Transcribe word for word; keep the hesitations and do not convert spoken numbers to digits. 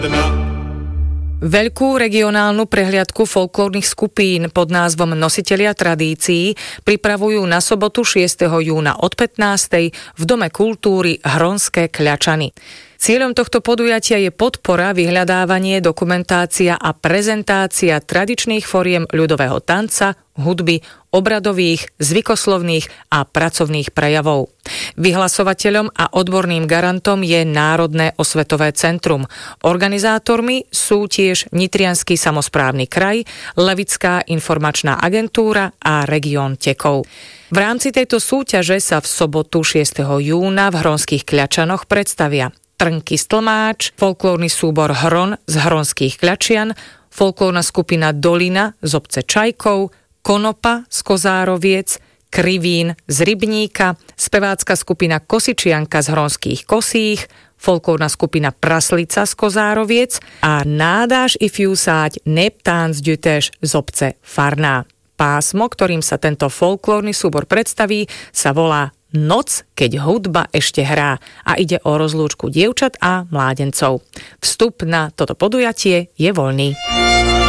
Veľkú regionálnu prehliadku folklórnych skupín pod názvom Nositelia tradícií pripravujú na sobotu šiesteho júna od pätnástej v Dome kultúry Hronské Kľačany. Cieľom tohto podujatia je podpora, vyhľadávanie, dokumentácia a prezentácia tradičných foriem ľudového tanca, hudby, obradových, zvykoslovných a pracovných prejavov. Vyhlasovateľom a odborným garantom je Národné osvetové centrum. Organizátormi sú tiež Nitriansky samosprávny kraj, Levická informačná agentúra a región Tekov. V rámci tejto súťaže sa v sobotu šiesteho júna v Hronských Kľačanoch predstavia Trnky Stlmáč, folklórny súbor Hron z Hronských Kľačian, folklórna skupina Dolina z obce Čajkov, Konopa z Kozároviec, Krivín z Rybníka, spevácka skupina Kosičianka z Hronských Kosích, folklórna skupina Praslica z Kozároviec a Nádáš i Fiusáť Neptán z Gytež z obce Farná. Pásmo, ktorým sa tento folklórny súbor predstaví, sa volá Noc, keď hudba ešte hrá a ide o rozlúčku dievčat a mládencov. Vstup na toto podujatie je voľný.